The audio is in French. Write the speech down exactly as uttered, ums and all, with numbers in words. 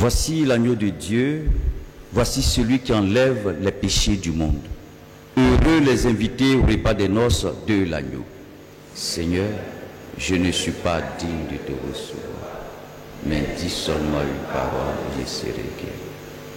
Voici l'agneau de Dieu, voici celui qui enlève les péchés du monde. Heureux les invités au repas des noces de l'agneau. Seigneur, je ne suis pas digne de te recevoir, mais dis seulement une parole et je serai guéri.